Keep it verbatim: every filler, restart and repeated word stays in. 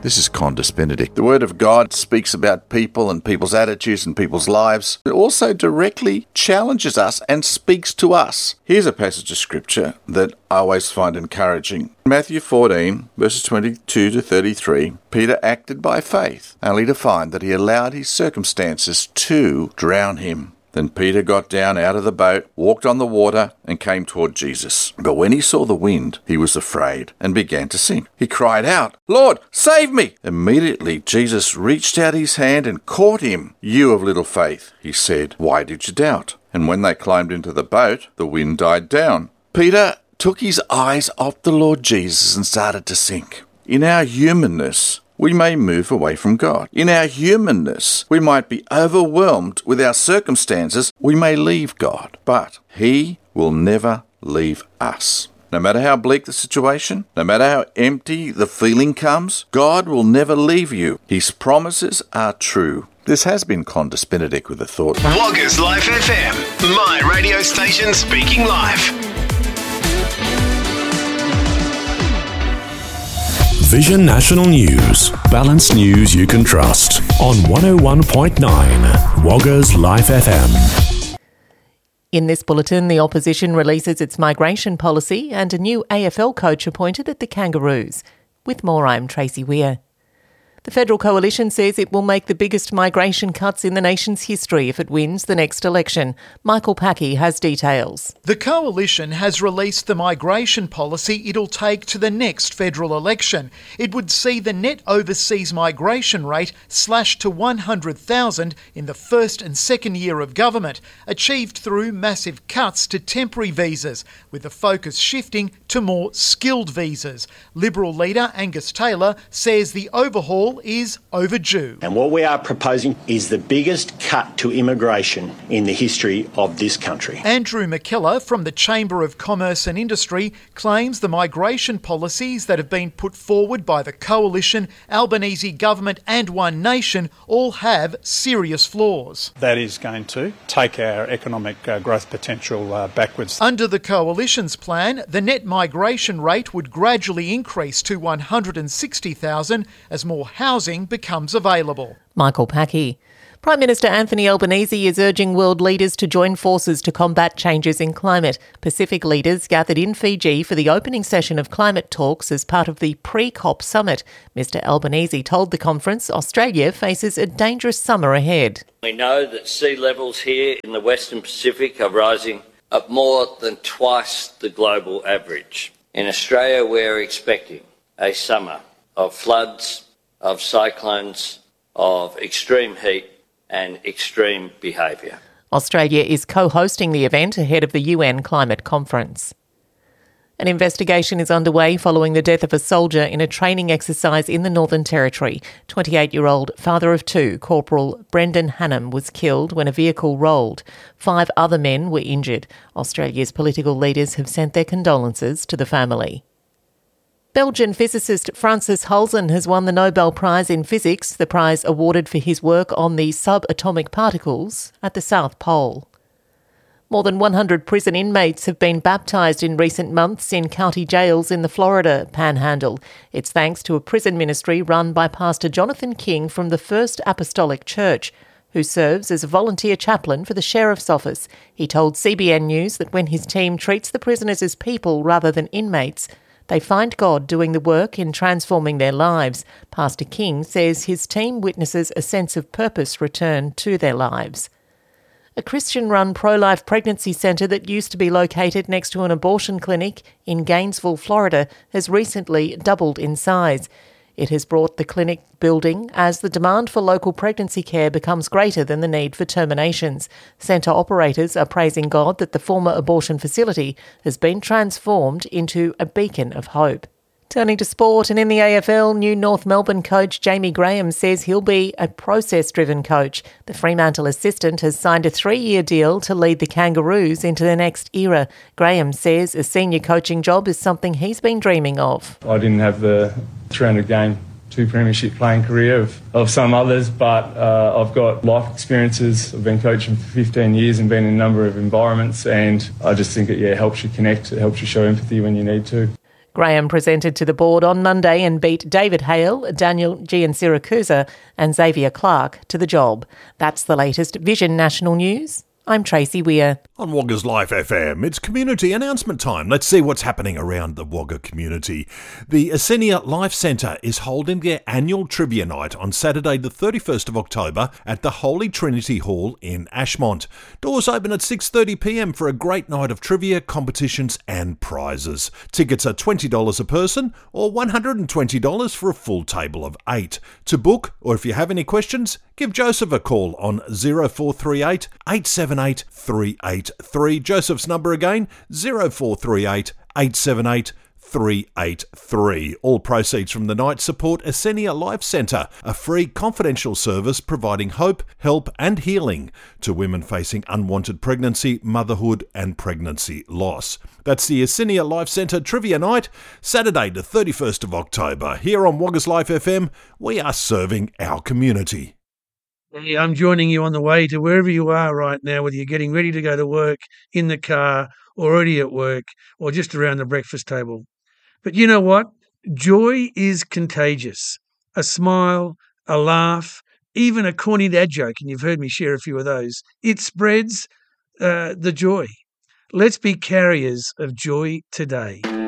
This is Qantas Benedict. The Word of God speaks about people and people's attitudes and people's lives. It also directly challenges us and speaks to us. Here's a passage of Scripture that I always find encouraging. Matthew fourteen, verses twenty-two to thirty-three, Peter acted by faith, only to find that he allowed his circumstances to drown him. Then Peter got down out of the boat, walked on the water, and came toward Jesus. But when he saw the wind, he was afraid and began to sink. He cried out, "Lord, save me!" Immediately Jesus reached out his hand and caught him. "You of little faith," he said, "why did you doubt?" And when they climbed into the boat, the wind died down. Peter took his eyes off the Lord Jesus and started to sink. In our humanness, we may move away from God. In our humanness, we might be overwhelmed with our circumstances. We may leave God, but He will never leave us. No matter how bleak the situation, no matter how empty the feeling comes, God will never leave you. His promises are true. This has been Qantas Benedict with a thought. Woggers Life F M, my radio station speaking life. Vision National News. Balanced news you can trust. On one oh one point nine, Woggers Life F M. In this bulletin, the opposition releases its migration policy and a new A F L coach appointed at the Kangaroos. With more, I'm Tracy Weir. The Federal Coalition says it will make the biggest migration cuts in the nation's history if it wins the next election. Michael Packey has details. The Coalition has released the migration policy it'll take to the next federal election. It would see the net overseas migration rate slashed to one hundred thousand in the first and second year of government, achieved through massive cuts to temporary visas, with the focus shifting to more skilled visas. Liberal leader Angus Taylor says the overhaul is overdue. And what we are proposing is the biggest cut to immigration in the history of this country. Andrew McKellar from the Chamber of Commerce and Industry claims the migration policies that have been put forward by the Coalition, Albanese government and One Nation all have serious flaws. That is going to take our economic uh, growth potential uh, backwards. Under the Coalition's plan, the net migration rate would gradually increase to one hundred sixty thousand as more housing becomes available. Michael Packey. Prime Minister Anthony Albanese is urging world leaders to join forces to combat changes in climate. Pacific leaders gathered in Fiji for the opening session of climate talks as part of the pre-COP summit. Mister Albanese told the conference Australia faces a dangerous summer ahead. We know that sea levels here in the Western Pacific are rising at more than twice the global average. In Australia, we're expecting a summer of floods, of cyclones, of extreme heat and extreme behaviour. Australia is co-hosting the event ahead of the U N Climate Conference. An investigation is underway following the death of a soldier in a training exercise in the Northern Territory. twenty-eight-year-old father of two, Corporal Brendan Hannam, was killed when a vehicle rolled. Five other men were injured. Australia's political leaders have sent their condolences to the family. Belgian physicist Francis Halzen has won the Nobel Prize in Physics, the prize awarded for his work on the subatomic particles at the South Pole. More than one hundred prison inmates have been baptised in recent months in county jails in the Florida Panhandle. It's thanks to a prison ministry run by Pastor Jonathan King from the First Apostolic Church, who serves as a volunteer chaplain for the Sheriff's Office. He told C B N News that when his team treats the prisoners as people rather than inmates, they find God doing the work in transforming their lives. Pastor King says his team witnesses a sense of purpose return to their lives. A Christian-run pro-life pregnancy centre that used to be located next to an abortion clinic in Gainesville, Florida, has recently doubled in size. It has brought the clinic building as the demand for local pregnancy care becomes greater than the need for terminations. Centre operators are praising God that the former abortion facility has been transformed into a beacon of hope. Turning to sport, and in the A F L, new North Melbourne coach Jamie Graham says he'll be a process-driven coach. The Fremantle assistant has signed a three-year deal to lead the Kangaroos into the next era. Graham says a senior coaching job is something he's been dreaming of. I didn't have the three hundred game, two premiership playing career of, of some others, but uh, I've got life experiences. I've been coaching for fifteen years and been in a number of environments, and I just think it yeah helps you connect, it helps you show empathy when you need to. Graham presented to the board on Monday and beat David Hale, Daniel Giansiracusa and Xavier Clark to the job. That's the latest Vision National News. I'm Tracy Weir. On Wagga's Life F M, it's community announcement time. Let's see what's happening around the Wagga community. The Asenia Life Centre is holding their annual trivia night on Saturday the thirty-first of October at the Holy Trinity Hall in Ashmont. Doors open at six thirty p m for a great night of trivia, competitions and prizes. Tickets are twenty dollars a person or one hundred twenty dollars for a full table of eight. To book, or if you have any questions, give Joseph a call on zero four three eight, eight seven eight, three eight three. Joseph's number again, zero four three eight, eight seven eight, three eight three. All proceeds from the night support Asenia Life Centre, a free confidential service providing hope, help and healing to women facing unwanted pregnancy, motherhood and pregnancy loss. That's the Asenia Life Centre Trivia Night, Saturday the thirty-first of October. Here on Wagga's Life F M, we are serving our community. I'm joining you on the way to wherever you are right now, whether you're getting ready to go to work, in the car, already at work, or just around the breakfast table. But you know what? Joy is contagious. A smile, a laugh, even a corny dad joke, and you've heard me share a few of those. It spreads uh, the joy. Let's be carriers of joy today.